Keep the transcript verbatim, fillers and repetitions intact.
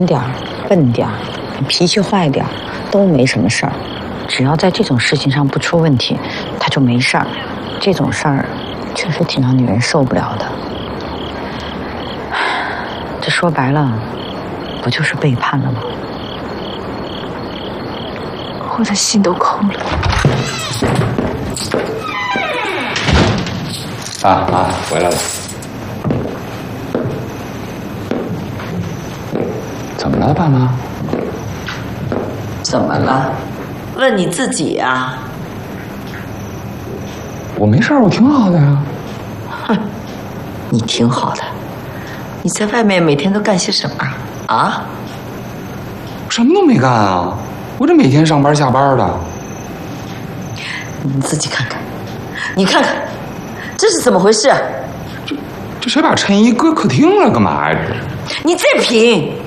点儿、笨点儿、脾气坏点儿都没什么事儿，只要在这种事情上不出问题，他就没事儿。这种事儿确实挺让女人受不了的。这说白了，不就是背叛了吗？ 我的心都空了。 啊啊，回来了。怎么了，爸妈？ 怎么了？问你自己啊。 我没事，我挺好的呀。 哼，你挺好的。你在外面每天都干些什么啊？ 什么都没干啊，我这每天上班下班的。 你自己看看，你看看，这是怎么回事？ 这这谁把衬衣搁客厅了？干嘛呀？ 你再品。